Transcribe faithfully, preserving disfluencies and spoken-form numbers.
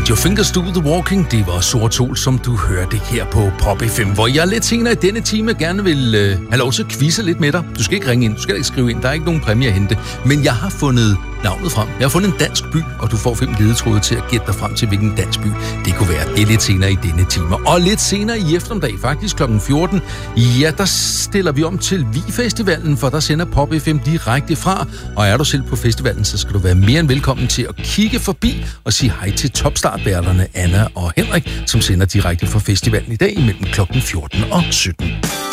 Let Your Fingers Do The Walking. Det var Sort Sol, som du hørte her på Pop F M, hvor jeg lidt senere i denne time gerne vil øh, have lov til at quizze lidt med dig. Du skal ikke ringe ind, du skal ikke skrive ind, der er ikke nogen præmie at hente. Men jeg har fundet navnet frem. Jeg har fundet en dansk by, og du får fem ledetråde til at gætte dig frem til, hvilken dansk by det kunne være. Det er lidt senere i denne time. Og lidt senere i eftermiddag, faktisk klokken fjorten, ja, der stiller vi om til Vi-festivalen, for der sender Pop F M direkte fra. Og er du selv på festivalen, så skal du være mere end velkommen til at kigge forbi og sige hej til topstartbærterne Anna og Henrik, som sender direkte fra festivalen i dag mellem klokken fjorten og sytten.